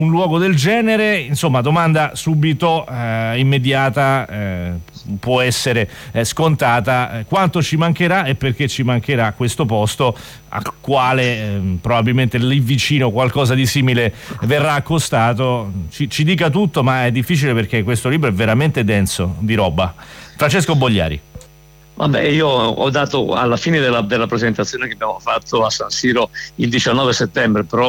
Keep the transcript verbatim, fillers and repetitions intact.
un luogo del genere? Insomma, domanda subito eh, immediata, eh, può essere eh, scontata. Eh, quanto ci mancherà e perché ci mancherà questo posto al quale eh, probabilmente lì vicino qualcosa di simile verrà accostato? Ci, ci dica tutto, ma è difficile perché questo libro è veramente denso di roba. Francesco Bogliari. Vabbè, io ho dato alla fine della, della presentazione che abbiamo fatto a San Siro il diciannove settembre, però